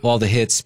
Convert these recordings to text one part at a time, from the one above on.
all the hits,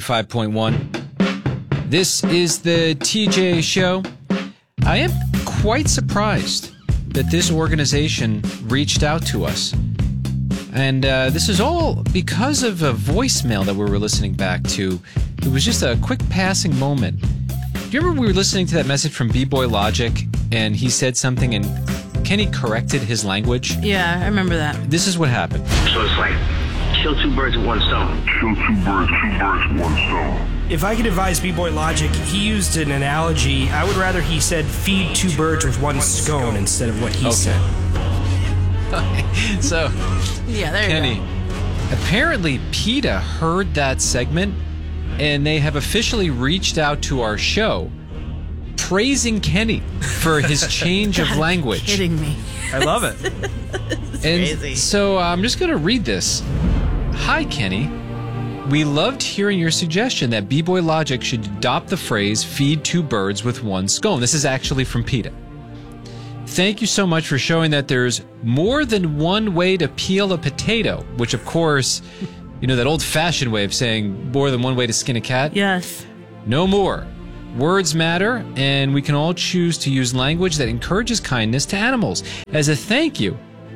B95.1. This is the TJ Show. I am quite surprised that this organization reached out to us. And this is all because of a voicemail that we were listening back to. It was just a quick passing moment. Do you remember we were listening to that message from B-Boy Logic, and he said something and Kenny corrected his language? Yeah, I remember that. This is what happened. So it's like, kill two birds with one stone. Kill two birds with one stone. If I could advise B-Boy Logic, he used an analogy. I would rather he said feed two birds with one scone instead of what he said. So, Yeah, there Kenny, you go. apparently PETA heard that segment, and they have officially reached out to our show praising Kenny for his change of language. Kidding me. I love it. Crazy. So I'm just going to read this. Hi, Kenny. We loved hearing your suggestion that B-Boy Logic should adopt the phrase, feed two birds with one scone. This is actually from PETA. Thank you so much for showing that there's more than one way to peel a potato, which, of course, you know, that old-fashioned way of saying more than one way to skin a cat? Yes. No more. Words matter, and we can all choose to use language that encourages kindness to animals. As a thank you,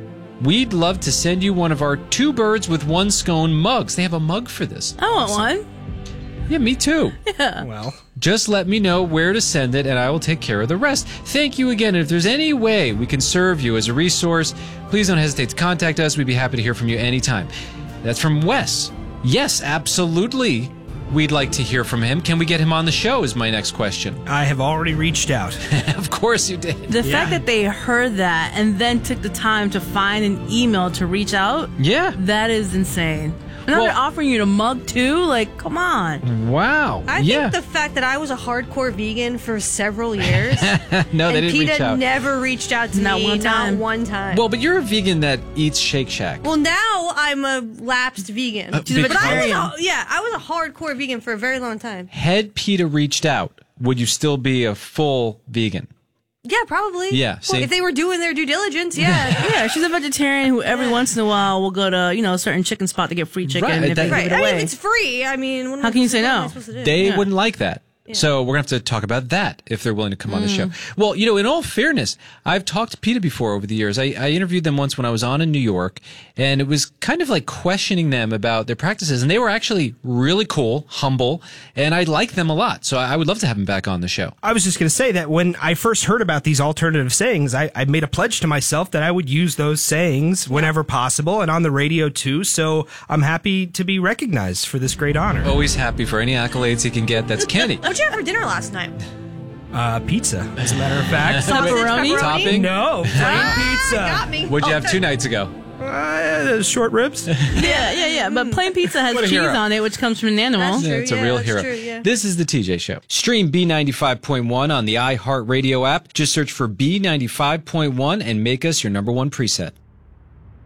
we'd love to send you one of our two birds with one scone mugs. They have a mug for this. I want one. Yeah, me too. Well, Just let me know where to send it, and I will take care of the rest. Thank you again. And if there's any way we can serve you as a resource, please don't hesitate to contact us. We'd be happy to hear from you anytime. That's from Wes. Yes, absolutely. We'd like to hear from him. Can we get him on the show is my next question. I have already reached out. Of course you did. The fact that they heard that and then took the time to find an email to reach out, Yeah. that is insane. And now Well- they're offering you the mug too? Like, come on. Wow. I yeah. think the fact that I was a hardcore vegan for several years No, they and didn't reach PETA out. never reached out to Not me, one time. not one time. Well, but you're a vegan that eats Shake Shack. Well, now I'm a lapsed vegan. She's a But I vegetarian. I was a hardcore vegan for a very long time. Had PETA reached out, would you still be a full vegan? Yeah, probably. Yeah, Well, see? if they were doing their due diligence, yeah. Yeah, she's a vegetarian who every once in a while will go to, a certain chicken spot to get free chicken Right, if they that- give Right. it I away. mean, if it's free, I mean, what am How I- can you say what am no? I supposed to do? They Yeah. wouldn't like that. So we're going to have to talk about that if they're willing to come on the show. Well, in all fairness, I've talked to PETA before over the years. I interviewed them once when I was on in New York, and it was kind of like questioning them about their practices. And they were actually really cool, humble, and I like them a lot. So I would love to have them back on the show. I was just going to say that when I first heard about these alternative sayings, I made a pledge to myself that I would use those sayings whenever possible and on the radio too. So I'm happy to be recognized for this great honor. Always happy for any accolades he can get. That's Kenny. What'd you have for dinner last night? Pizza, as a matter of fact. Pepperoni? Topping? No, plain pizza. Got me. What'd you have 2 nights ago? Short ribs. Yeah. But plain pizza has What a cheese hero. on it, which comes from an animal. That's Yeah, true. it's a Yeah, real that's hero. true, yeah. This is the TJ Show. Stream B95.1 on the iHeartRadio app. Just search for B95.1 and make us your number one preset.